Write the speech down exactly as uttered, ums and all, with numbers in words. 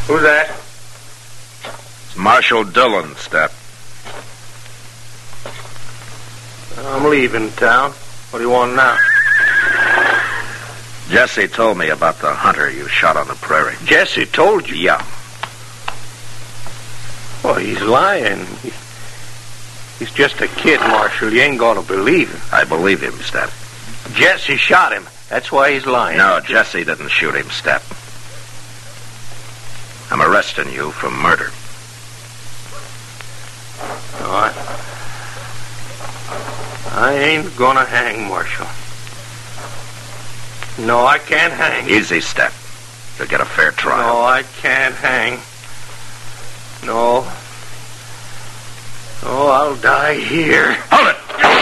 Who's that? It's Marshal Dillon, Step. I'm leaving town. What do you want now? Jesse told me about the hunter you shot on the prairie. Jesse told you? Yeah. Well, he's lying. He, he's just a kid, Marshal. You ain't gonna believe him. I believe him, Step. Jesse shot him. That's why he's lying. No, Jesse didn't shoot him, Step. I'm arresting you for murder. No, I... I ain't gonna hang, Marshal. No, I can't hang. Easy, Step. You'll get a fair trial. No, I can't hang. No. Oh, I'll die here. Hold it!